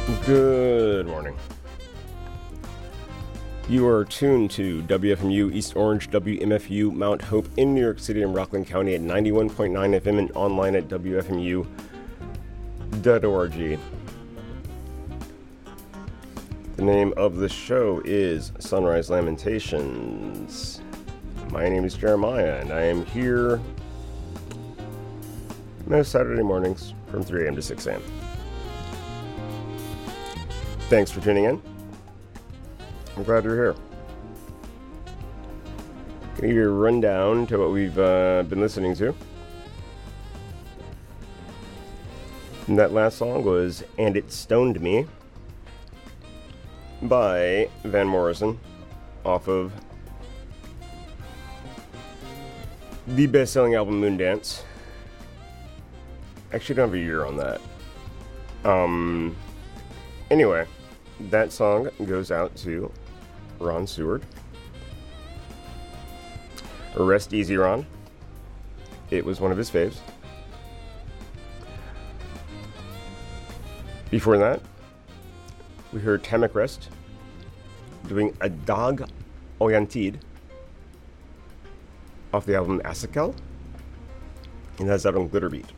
Good morning. You are tuned to WFMU East Orange, WMFU Mount Hope in New York City and Rockland County at 91.9 FM and online at WFMU.org. The name of the show is Sunrise Lamentations. My name is Jeremiah, and I am here most Saturday mornings from 3 a.m. to 6 a.m. Thanks for tuning in. I'm glad you're here. Gonna give you a rundown to what we've been listening to. And that last song was And It Stoned Me by Van Morrison off of the best-selling album Moondance. Actually, don't have a year on that. Anyway, that song goes out to Ron Seward. Rest Easy, Ron. It was one of his faves. Before that, we heard Tamik Rest doing A Dog Oyantid off the album Asakel, and that's out on Glitterbeat.